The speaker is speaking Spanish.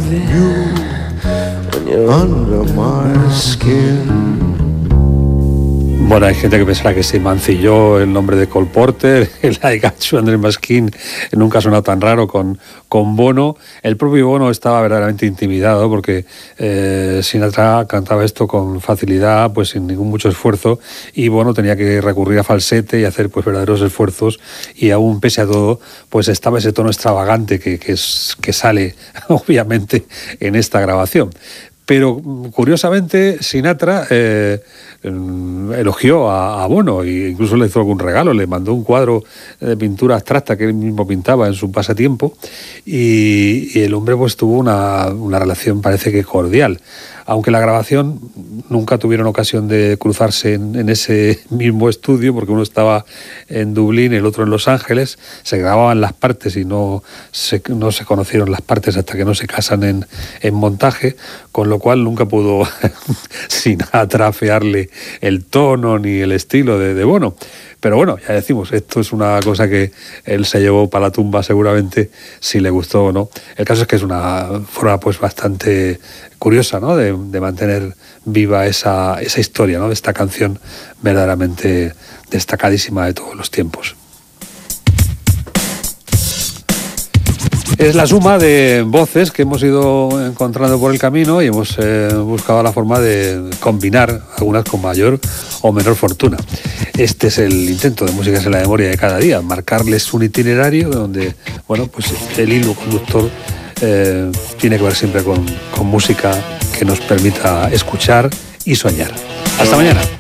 you when you're under my skin. Bueno, hay gente que pensará que se mancilló el nombre de Cole Porter, el I Got You Under My Skin nunca ha sonado tan raro con Bono. El propio Bono estaba verdaderamente intimidado porque Sinatra cantaba esto con facilidad, pues sin ningún mucho esfuerzo, y Bono tenía que recurrir a falsete y hacer pues verdaderos esfuerzos, y aún pese a todo pues estaba ese tono extravagante que sale obviamente en esta grabación. Pero curiosamente Sinatra elogió a Bono e incluso le hizo algún regalo, le mandó un cuadro de pintura abstracta que él mismo pintaba en su pasatiempo, y el hombre pues tuvo una relación, parece que cordial. Aunque la grabación nunca tuvieron ocasión de cruzarse en ese mismo estudio, porque uno estaba en Dublín, el otro en Los Ángeles, se grababan las partes y no se conocieron las partes hasta que no se casan en montaje, con lo cual nunca pudo Sinatra afearle el tono ni el estilo de Bono. Pero bueno, ya decimos, esto es una cosa que él se llevó para la tumba seguramente, si le gustó o no. El caso es que es una forma pues bastante curiosa, ¿no?, de mantener viva esa historia, ¿no?, de esta canción verdaderamente destacadísima de todos los tiempos. Es la suma de voces que hemos ido encontrando por el camino y hemos buscado la forma de combinar algunas con mayor o menor fortuna. Este es el intento de Músicas en la Memoria de cada día, marcarles un itinerario donde, bueno, pues el hilo conductor tiene que ver siempre con música que nos permita escuchar y soñar. Hasta mañana.